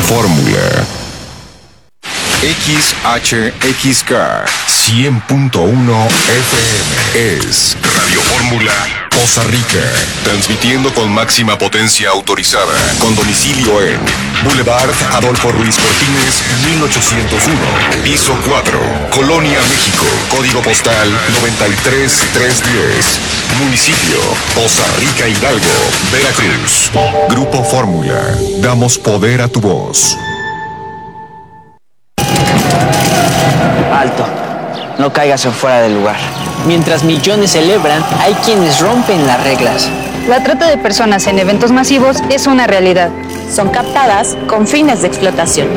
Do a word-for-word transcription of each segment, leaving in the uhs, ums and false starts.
Fórmula. X H X K cien punto uno F M es Radio Fórmula Poza Rica, transmitiendo con máxima potencia autorizada, con domicilio en Boulevard Adolfo Ruiz Cortines, mil ochocientos uno, piso cuatro, Colonia, México, código postal noventa y tres mil trescientos diez, municipio Poza Rica, Hidalgo, Veracruz. Grupo Fórmula, damos poder a tu voz. Alto, no caigas en fuera del lugar. Mientras millones celebran, hay quienes rompen las reglas. La trata de personas en eventos masivos es una realidad. Son captadas con fines de explotación.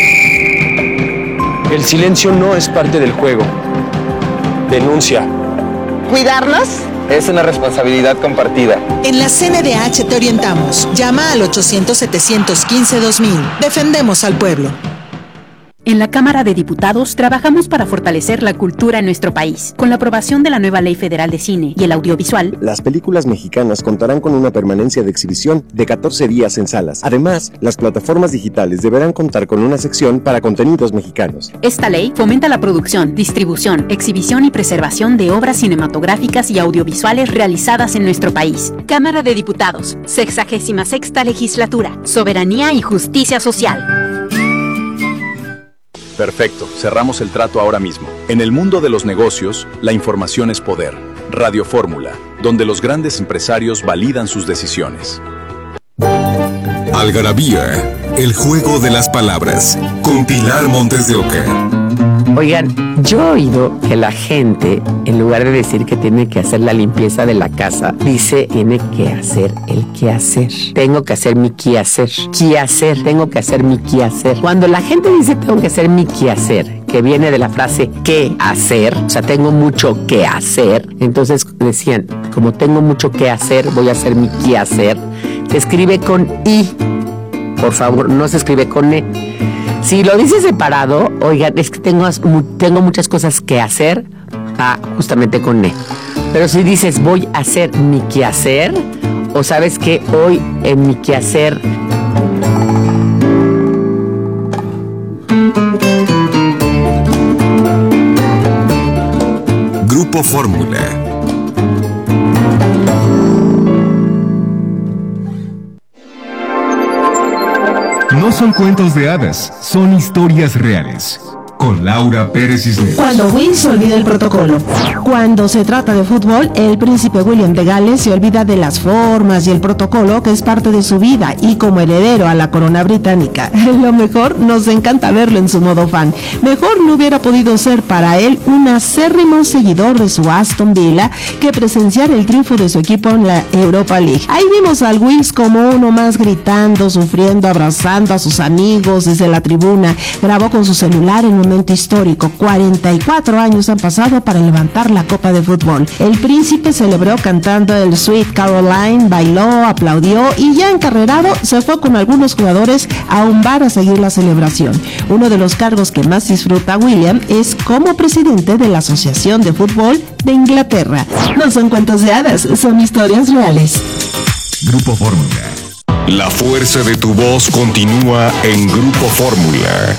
El silencio no es parte del juego. Denuncia. ¿Cuidarnos? Es una responsabilidad compartida. En la C N D H te orientamos. Llama al ochocientos, setecientos quince, dos mil. Defendemos al pueblo. En la Cámara de Diputados trabajamos para fortalecer la cultura en nuestro país. Con la aprobación de la nueva Ley Federal de Cine y el Audiovisual, las películas mexicanas contarán con una permanencia de exhibición de catorce días en salas. Además, las plataformas digitales deberán contar con una sección para contenidos mexicanos. Esta ley fomenta la producción, distribución, exhibición y preservación de obras cinematográficas y audiovisuales realizadas en nuestro país. Cámara de Diputados, sexagésima sexta Legislatura, Soberanía y Justicia Social. Perfecto, cerramos el trato ahora mismo. En el mundo de los negocios, la información es poder. Radio Fórmula, donde los grandes empresarios validan sus decisiones. Algarabía, el juego de las palabras, con Pilar Montes de Oca. Oigan, yo he oído que la gente, en lugar de decir que tiene que hacer la limpieza de la casa, dice tiene que hacer el quehacer. Tengo que hacer mi quehacer. Quehacer, tengo que hacer mi quehacer. Cuando la gente dice tengo que hacer mi quehacer, que viene de la frase qué hacer, o sea, tengo mucho que hacer, entonces decían, como tengo mucho que hacer, voy a hacer mi quehacer. Se escribe con I, por favor, no se escribe con E. Si lo dices separado, oigan, es que tengo, tengo muchas cosas que hacer, ah, justamente con E. Pero si dices voy a hacer mi quehacer, o sabes que hoy en mi quehacer Grupo Fórmula. No son cuentos de hadas, son historias reales. Con Laura Pérez Cisneros. Cuando Will se olvida el protocolo. Cuando se trata de fútbol, el príncipe William de Gales se olvida de las formas y el protocolo que es parte de su vida y como heredero a la corona británica. Lo mejor, nos encanta verlo en su modo fan. Mejor no hubiera podido ser para él un acérrimo seguidor de su Aston Villa que presenciar el triunfo de su equipo en la Europa League. Ahí vimos al Wills como uno más gritando, sufriendo, abrazando a sus amigos desde la tribuna. Grabó con su celular en un momento histórico. cuarenta y cuatro años han pasado para levantar la copa de fútbol. El príncipe celebró cantando el Sweet Caroline, bailó, aplaudió y ya encarrerado se fue con algunos jugadores a un bar a seguir la celebración. Uno de los cargos que más disfruta William es como presidente de la Asociación de Fútbol de Inglaterra. No son cuentos de hadas, son historias reales. Grupo Fórmula. La fuerza de tu voz continúa en Grupo Fórmula.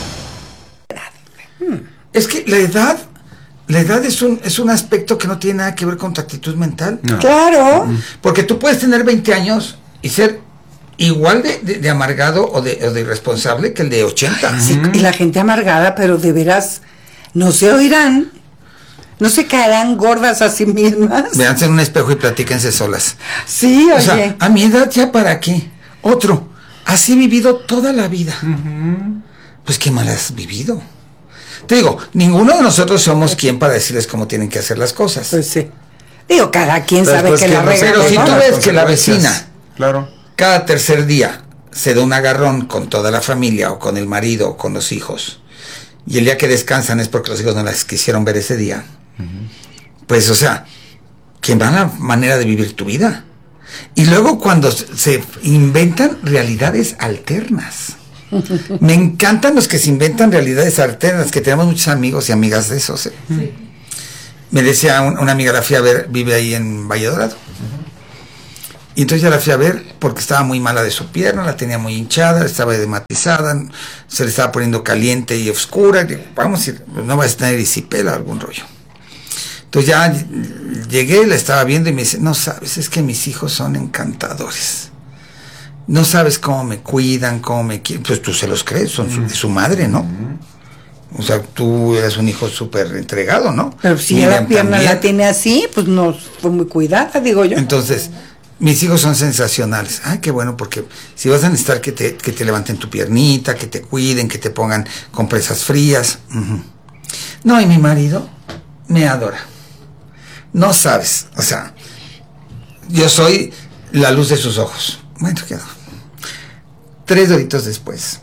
Es que la edad, la edad es un, es un aspecto que no tiene nada que ver con tu actitud mental. No. Claro. Porque tú puedes tener veinte años y ser igual de, de, de amargado o de, o de irresponsable que el de ochenta. Sí, y la gente amargada, pero de veras, no se oirán, no se caerán gordas a sí mismas. Véanse en un espejo y platíquense solas. Sí, oye. O sea, a mi edad ya para qué. Otro, así he vivido toda la vida. Uh-huh. Pues qué mal has vivido. Te digo, ninguno de nosotros somos quien para decirles cómo tienen que hacer las cosas. Pues sí. Digo, cada quien pero sabe que, que la regla. Pero si tú ves que la vecina, claro, cada tercer día se da un agarrón con toda la familia o con el marido o con los hijos, y el día que descansan es porque los hijos no las quisieron ver ese día, uh-huh. Pues, o sea, ¿quién va a la manera de vivir tu vida? Y luego cuando se inventan realidades alternas. Me encantan los que se inventan realidades alternas, que tenemos muchos amigos y amigas de esos. ¿eh? Sí. Me decía un, una amiga, la fui a ver, vive ahí en Valle Dorado. Uh-huh. Y entonces ya la fui a ver porque estaba muy mala de su pierna, la tenía muy hinchada, estaba edematizada, se le estaba poniendo caliente y oscura. Digo, vamos a ir, no vas a tener erisipela, algún rollo. Entonces ya llegué, la estaba viendo y me dice, no sabes, es que mis hijos son encantadores. No sabes cómo me cuidan, cómo me quieren. Pues tú se los crees, son su, de su madre, ¿no? O sea, tú eres un hijo súper entregado, ¿no? Pero si Miriam la pierna también. la tiene así, pues no fue muy cuidada, digo yo. Entonces, mis hijos son sensacionales. Ay, qué bueno, porque si vas a necesitar que te, que te levanten tu piernita, que te cuiden, que te pongan compresas frías. Uh-huh. No, y mi marido me adora. No sabes, o sea, yo soy la luz de sus ojos. Bueno, quedó. Tres horitos después,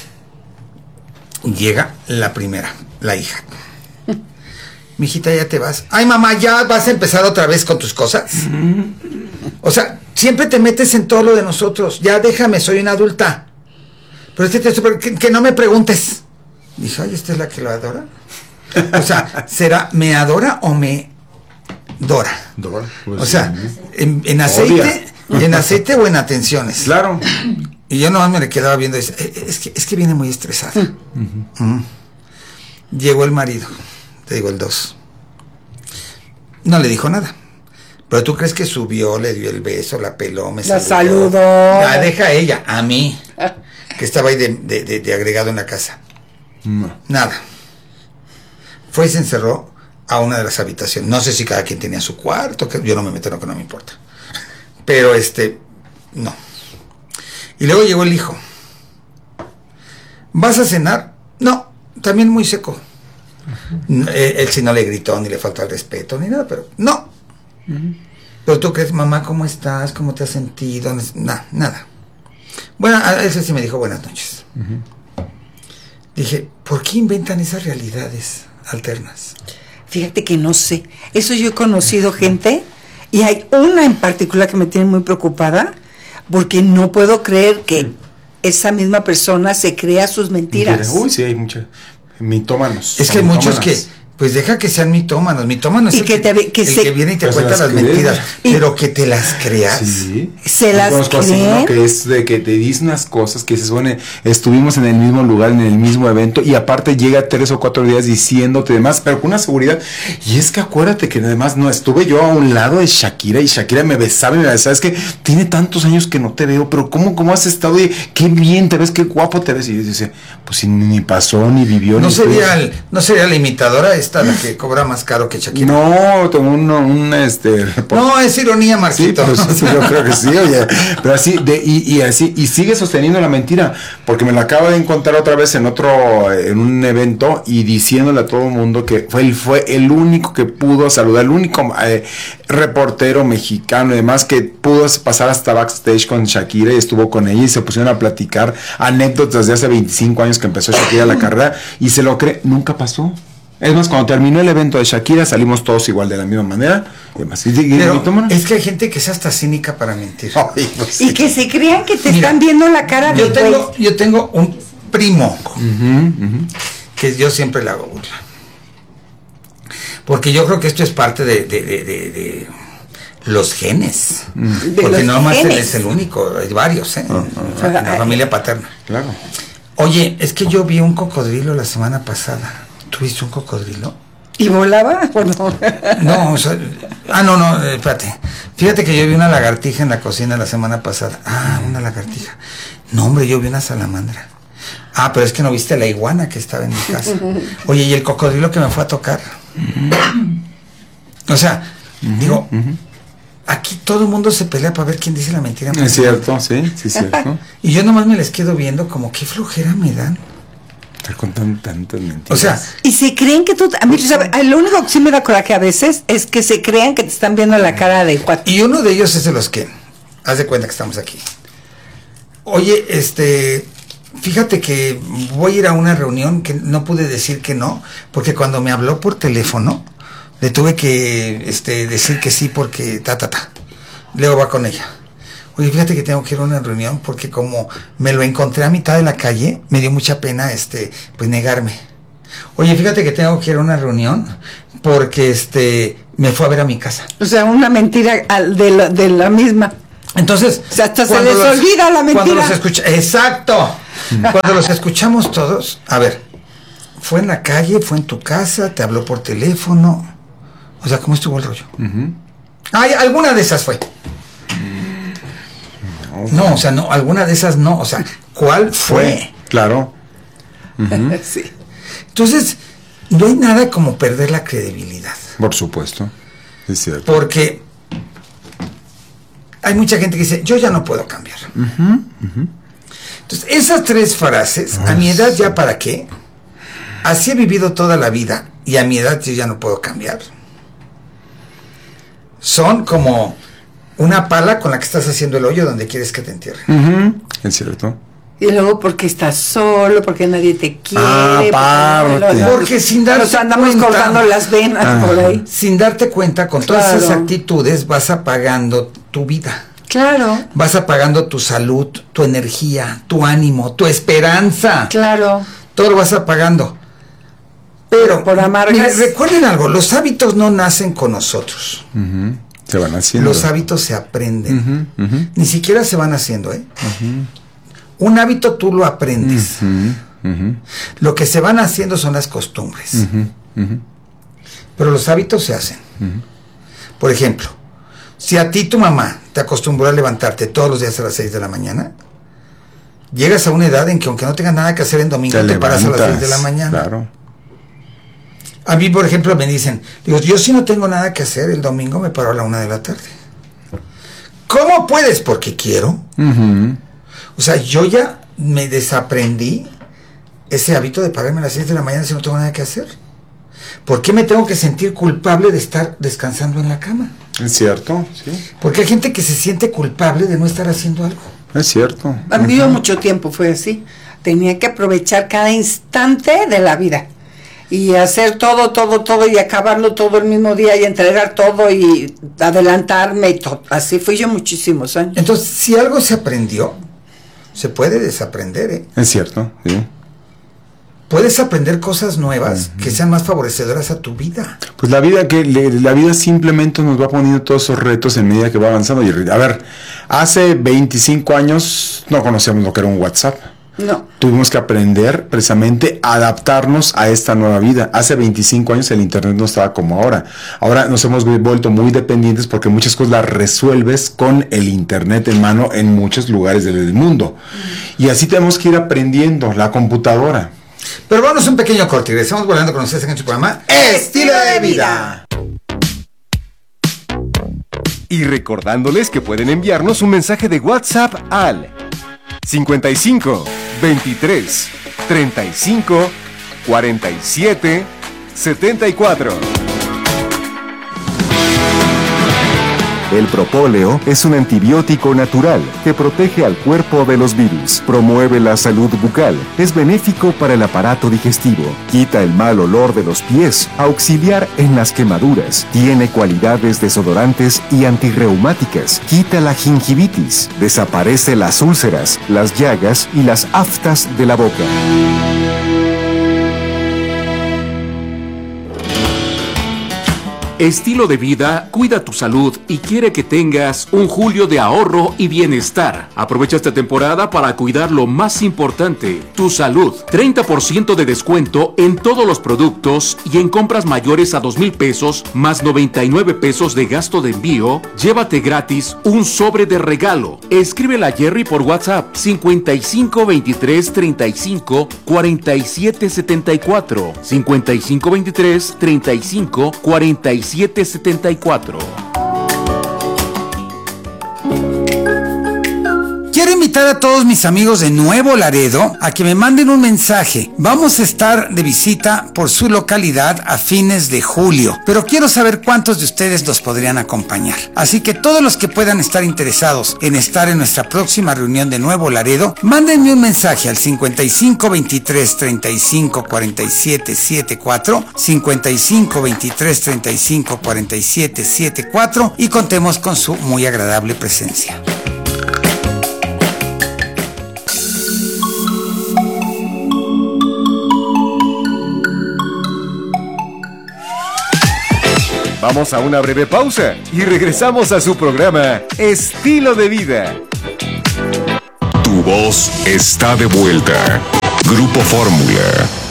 llega la primera, la hija. Mijita, ya te vas. Ay, mamá, ya vas a empezar otra vez con tus cosas. O sea, siempre te metes en todo lo de nosotros. Ya déjame, soy una adulta. Pero este te super, que, que no me preguntes. Dije, ay, ¿esta es la que lo adora? O sea, ¿será me adora o me dora? Dora. Pues o sea, sí. en, en aceite, en aceite o en atenciones. Claro. Y yo nomás me le quedaba viendo y decía, es que, es que viene muy estresada. Uh-huh. Uh-huh. Llegó el marido, te digo el dos. No le dijo nada. Pero tú crees que subió, le dio el beso, la peló, me la saludó. saludó. La deja a ella, a mí, que estaba ahí de, de, de, de agregado en la casa. No. Nada. Fue y se encerró a una de las habitaciones. No sé si cada quien tenía su cuarto, que yo no me meto en lo que no me importa. Pero este, no. Y luego llegó el hijo. ¿Vas a cenar? No, también muy seco. Uh-huh. Él, él sí no le gritó, ni le faltó el respeto, ni nada, pero no. Uh-huh. Pero tú crees, mamá, ¿cómo estás? ¿Cómo te has sentido? Nada, nada. Bueno, a ese sí me dijo buenas noches. Uh-huh. Dije, ¿por qué inventan esas realidades alternas? Fíjate que no sé. Eso yo he conocido gente, y hay una en particular que me tiene muy preocupada, porque no puedo creer que sí. esa misma persona se crea sus mentiras. Uy, sí, hay muchos mitómanos. Es que hay muchos que, pues deja que sean mitómanos. Mitómanos y es que, el, te, que, el se, que viene y te pues cuenta las, las mentiras, y, pero que te las creas. Sí. Se las creen. Así, ¿no? Que es de que te dice unas cosas que dices, bueno, estuvimos en el mismo lugar, en el mismo evento, y aparte llega tres o cuatro días diciéndote demás, pero con una seguridad. Y es que acuérdate que además no estuve yo a un lado de Shakira y Shakira me besaba y me besaba. Es que tiene tantos años que no te veo, pero ¿cómo, cómo has estado? Y qué bien te ves, qué guapo te ves. Y dice, pues ni pasó, ni vivió. No ni sería el, no sería la imitadora esta la que cobra más caro que Shakira. No, tengo un, un este. Por... No, es ironía, Marquito. Sí, pues, sí, yo creo que sí, oye. Pero así, de, y, y así, y sigue sosteniendo la mentira, porque me la acabo de encontrar otra vez en otro, en un evento, y diciéndole a todo el mundo que fue, él fue el único que pudo saludar, el único eh, reportero mexicano y demás que pudo pasar hasta backstage con Shakira y estuvo con ella y se pusieron a platicar anécdotas de hace veinticinco años que empezó Shakira la carrera, y se lo cree, nunca pasó. Es más, cuando terminó el evento de Shakira salimos todos igual de la misma manera. Y demás. ¿Y, y, Pero y, es que hay gente que es hasta cínica para mentir. Ay, pues, sí. Y que se crean que te Mira, están viendo la cara de yo tengo, yo tengo un primo uh-huh, uh-huh. que yo siempre le hago burla. Porque yo creo que esto es parte de, de, de, de, de los genes. Uh-huh. Porque no más él es el único, hay varios, ¿eh? Uh-huh. en, en la familia paterna. Claro. Oye, es que yo vi un cocodrilo la semana pasada. ¿Tuviste un cocodrilo? ¿Y volaba o no? No, o sea, ah, no, no, eh, espérate. Fíjate que yo vi una lagartija en la cocina la semana pasada. Ah, una lagartija. No, hombre, yo vi una salamandra. Ah, pero es que no viste la iguana que estaba en mi casa. Oye, ¿y el cocodrilo que me fue a tocar? O sea, uh-huh, digo, uh-huh. aquí todo el mundo se pelea para ver quién dice la mentira. Es cierto, sí, sí, es cierto. Y yo nomás me les quedo viendo como qué flojera me dan. Contan tantas mentiras. O sea, y se creen que tú, a mí, ¿sabes? Lo único que sí me da coraje a veces es que se crean que te están viendo la cara de cuatro. Y uno de ellos es de los que, haz de cuenta que estamos aquí. Oye, este, fíjate que voy a ir a una reunión que no pude decir que no, porque cuando me habló por teléfono, le tuve que, este, decir que sí porque ta, ta, ta. Luego va con ella. Oye, fíjate que tengo que ir a una reunión porque como me lo encontré a mitad de la calle, me dio mucha pena, este, pues negarme. Oye, fíjate que tengo que ir a una reunión porque, este, me fue a ver a mi casa. O sea, una mentira de la, de la misma. Entonces, o sea, hasta se les los, olvida la mentira. Cuando los escucha, exacto. Cuando los escuchamos todos, a ver, fue en la calle, fue en tu casa, te habló por teléfono. O sea, ¿cómo estuvo el rollo? Uh-huh. Ay, alguna de esas fue. No, no, o sea, no, alguna de esas no. O sea, ¿cuál fue? fue claro. Uh-huh. Sí. Entonces, no hay nada como perder la credibilidad. Por supuesto, es cierto. Porque hay mucha gente que dice, yo ya no puedo cambiar. Uh-huh, uh-huh. Entonces, esas tres frases, Ay, a mi edad ya para qué, así he vivido toda la vida y a mi edad yo ya no puedo cambiar. Son como una pala con la que estás haciendo el hoyo donde quieres que te entierren. Uh-huh. Es cierto. Y luego porque estás solo, porque nadie te quiere. Ah, porque, no, porque sin darte nos andamos cuenta, cortando las venas ah, por ahí. Sin darte cuenta, con claro. todas esas actitudes vas apagando tu vida. Claro. Vas apagando tu salud, tu energía, tu ánimo, tu esperanza. Claro. Todo lo vas apagando. Pero, por amargas. Mira, recuerden algo, los hábitos no nacen con nosotros. Uh-huh. Se van haciendo. Los hábitos se aprenden. Uh-huh, uh-huh. Ni siquiera se van haciendo, ¿eh? Uh-huh. Un hábito tú lo aprendes. Uh-huh, uh-huh. Lo que se van haciendo son las costumbres. Uh-huh, uh-huh. Pero los hábitos se hacen. Uh-huh. Por ejemplo, si a ti tu mamá te acostumbró a levantarte todos los días a las seis de la mañana, llegas a una edad en que aunque no tengas nada que hacer en domingo, te, te paras a las seis de la mañana. Claro. A mí, por ejemplo, me dicen, digo, yo si no tengo nada que hacer, el domingo me paro a la una de la tarde. ¿Cómo puedes? Porque quiero. Uh-huh. O sea, yo ya me desaprendí ese hábito de pararme a las seis de la mañana si no tengo nada que hacer. ¿Por qué me tengo que sentir culpable de estar descansando en la cama? Es cierto, sí. Porque hay gente que se siente culpable de no estar haciendo algo. Es cierto. A mí uh-huh. mucho tiempo fue así. Tenía que aprovechar cada instante de la vida. Y hacer todo, todo, todo y acabarlo todo el mismo día y entregar todo y adelantarme y todo. Así fui yo muchísimos años. Entonces, si algo se aprendió, se puede desaprender, ¿eh? Es cierto, sí. Puedes aprender cosas nuevas uh-huh. que sean más favorecedoras a tu vida. Pues la vida que le, la vida simplemente nos va poniendo todos esos retos en medida que va avanzando. Y a ver, hace veinticinco años no conocíamos lo que era un WhatsApp. No. Tuvimos que aprender precisamente a adaptarnos a esta nueva vida. Hace veinticinco años el internet no estaba como ahora. Ahora nos hemos vuelto muy dependientes porque muchas cosas las resuelves con el internet en mano en muchos lugares del mundo. Mm. Y así tenemos que ir aprendiendo la computadora. Pero vamos a un pequeño corte y regresamos volando con ustedes en su programa Estilo de Vida. Y recordándoles que pueden enviarnos un mensaje de WhatsApp al cincuenta y cinco, veintitrés, treinta y cinco, cuarenta y siete, setenta y cuatro. El propóleo es un antibiótico natural que protege al cuerpo de los virus, promueve la salud bucal, es benéfico para el aparato digestivo, quita el mal olor de los pies, auxiliar en las quemaduras, tiene cualidades desodorantes y antirreumáticas, quita la gingivitis, desaparece las úlceras, las llagas y las aftas de la boca. Estilo de Vida cuida tu salud y quiere que tengas un julio de ahorro y bienestar. Aprovecha esta temporada para cuidar lo más importante, tu salud. treinta por ciento de descuento en todos los productos y en compras mayores a dos mil pesos más noventa y nueve pesos de gasto de envío. Llévate gratis un sobre de regalo. Escríbele a Jerry por WhatsApp cincuenta y cinco, veintitrés, treinta y cinco, cuarenta y siete, setenta y cuatro. cincuenta y cinco, veintitrés, treinta y cinco, cuarenta y siete, setenta y cuatro. Quiero invitar a todos mis amigos de Nuevo Laredo a que me manden un mensaje. Vamos a estar de visita por su localidad a fines de julio, pero quiero saber cuántos de ustedes nos podrían acompañar. Así que todos los que puedan estar interesados en estar en nuestra próxima reunión de Nuevo Laredo, mándenme un mensaje al cincuenta y cinco, veintitrés, treinta y cinco, cuarenta y siete, setenta y cuatro, cincuenta y cinco, veintitrés, treinta y cinco, cuarenta y siete, setenta y cuatro y contemos con su muy agradable presencia. Vamos a una breve pausa y regresamos a su programa Estilo de Vida. Tu voz está de vuelta. Grupo Fórmula.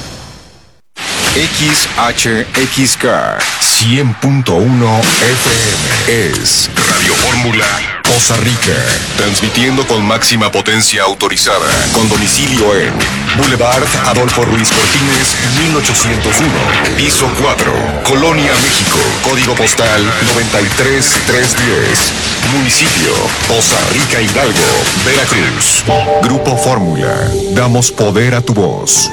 X H X K cien punto uno F M es Radio Fórmula Poza Rica, transmitiendo con máxima potencia autorizada, con domicilio en Boulevard Adolfo Ruiz Cortines, mil ochocientos uno, piso cuatro, Colonia, México, código postal noventa y tres mil trescientos diez, municipio Poza Rica, Hidalgo, Veracruz. Grupo Fórmula, damos poder a tu voz.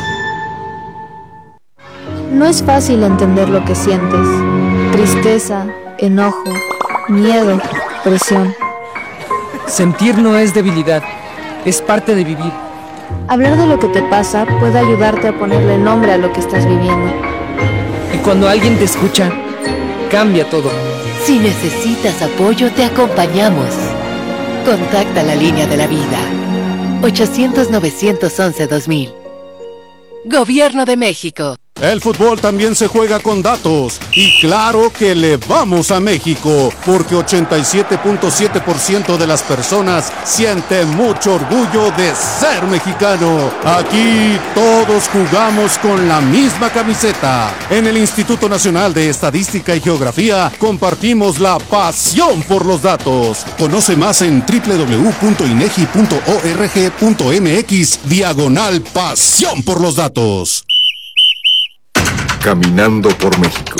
No es fácil entender lo que sientes. Tristeza, enojo, miedo, presión. Sentir no es debilidad, es parte de vivir. Hablar de lo que te pasa puede ayudarte a ponerle nombre a lo que estás viviendo. Y cuando alguien te escucha, cambia todo. Si necesitas apoyo, te acompañamos. Contacta la línea de la vida. ochocientos, novecientos once, dos mil. Gobierno de México. El fútbol también se juega con datos y claro que le vamos a México porque ochenta y siete punto siete por ciento de las personas sienten mucho orgullo de ser mexicano. Aquí todos jugamos con la misma camiseta. En el Instituto Nacional de Estadística y Geografía compartimos la pasión por los datos. Conoce más en doble u doble u doble u punto inegi punto org punto mx diagonal pasión por los datos. Caminando por México.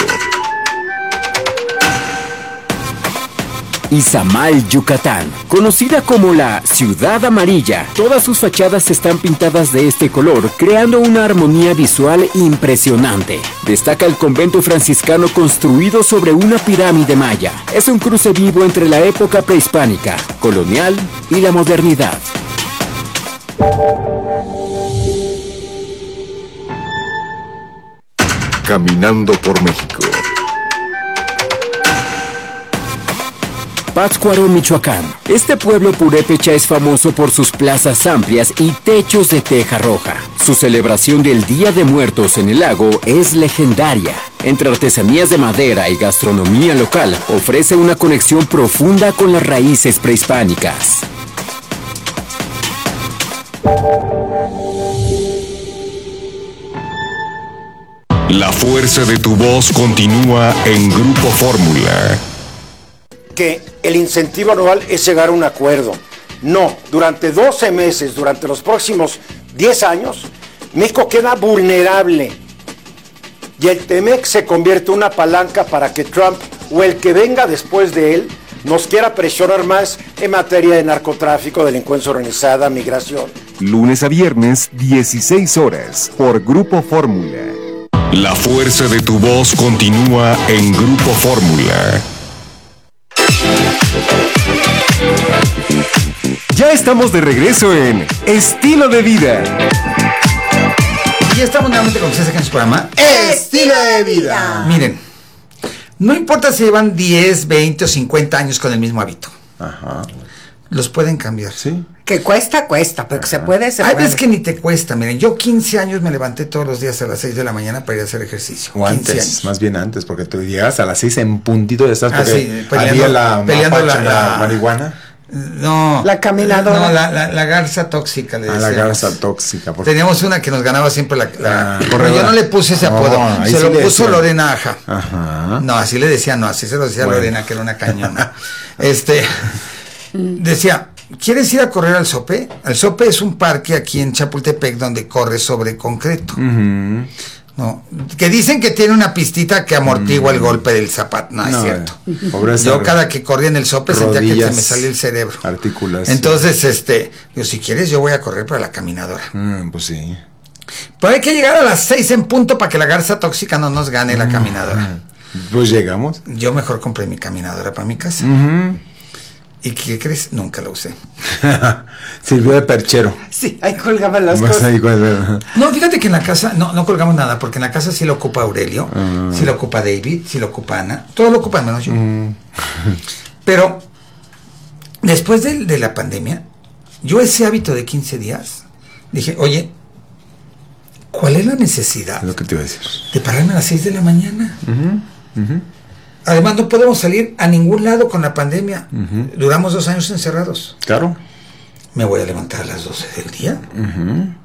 Izamal, Yucatán, conocida como la Ciudad Amarilla. Todas sus fachadas están pintadas de este color, creando una armonía visual impresionante. Destaca el convento franciscano construido sobre una pirámide maya. Es un cruce vivo entre la época prehispánica, colonial y la modernidad. Caminando por México. Pátzcuaro, Michoacán. Este pueblo purépecha es famoso por sus plazas amplias y techos de teja roja. Su celebración del Día de Muertos en el lago es legendaria. Entre artesanías de madera y gastronomía local, ofrece una conexión profunda con las raíces prehispánicas. La fuerza de tu voz continúa en Grupo Fórmula. Que el incentivo anual es llegar a un acuerdo. No, durante doce meses, durante los próximos diez años, México queda vulnerable. Y el T-MEC se convierte en una palanca para que Trump o el que venga después de él nos quiera presionar más en materia de narcotráfico, delincuencia organizada, migración. Lunes a viernes, dieciséis horas, por Grupo Fórmula. La fuerza de tu voz continúa en Grupo Fórmula. Ya estamos de regreso en Estilo de Vida. Y estamos nuevamente con ustedes aquí en su programa Estilo de Vida. Miren, no importa si llevan diez, veinte o cincuenta años con el mismo hábito. Ajá. Los pueden cambiar. Sí. Que cuesta, cuesta, pero que se puede, se Hay puede. veces que ni te cuesta. Miren, yo quince años me levanté todos los días a las seis de la mañana para ir a hacer ejercicio. O antes, años. más bien antes, porque tú llegas a las seis en puntito y estás Ah, porque sí, peleando- había la peleando mapacha, la- la, la- marihuana. No. La caminadora. No, la, la, la garza tóxica le Ah, la decíamos. garza tóxica. Por... Teníamos una que nos ganaba siempre la... la- Ah, no, corredora. yo no le puse ese No, apodo. ahí Se sí lo le puso decían. Lorena Aja. Ajá. No, así le decía, no, así se lo decía Bueno. Lorena, que era una cañona. este, decía, ¿quieres ir a correr al Sope? El Sope es un parque aquí en Chapultepec donde corre sobre concreto. Uh-huh. No, que dicen que tiene una pistita que amortigua mm. el golpe del zapato. No, no es cierto. Pobreza, Yo cada que corría en el Sope sentía que se me salía el cerebro. Articulación. Entonces, este, yo si quieres yo voy a correr para la caminadora. Mm, pues sí. Pero hay que llegar a las seis en punto para que la garza tóxica no nos gane mm. la caminadora. Pues llegamos. Yo mejor compré mi caminadora para mi casa. Uh-huh. ¿Y qué crees? Nunca la usé. Sirvió de perchero. Sí, ahí colgaban las Vas cosas. ahí con- No, fíjate que en la casa no, no colgamos nada, porque en la casa sí lo ocupa Aurelio, uh. sí lo ocupa David, sí lo ocupa Ana, todos lo ocupan menos yo. Uh. Pero después de, de la pandemia, yo ese hábito de quince días, dije, oye, ¿cuál es la necesidad Es lo que te iba a decir. de pararme a las seis de la mañana? Uh-huh. Uh-huh. Además, no podemos salir a ningún lado con la pandemia. Uh-huh. Duramos dos años encerrados. Claro. Me voy a levantar a las doce del día. Uh-huh.